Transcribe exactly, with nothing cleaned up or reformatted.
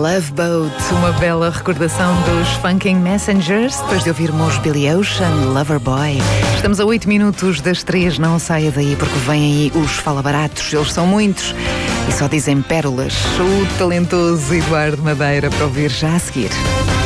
Love Boat, uma bela recordação dos Funking Messengers, depois de ouvirmos Billy Ocean, Lover Boy. Estamos a oito minutos das três, não saia daí porque vêm aí os falabaratos, eles são muitos e só dizem pérolas. O talentoso Eduardo Madeira para ouvir já a seguir.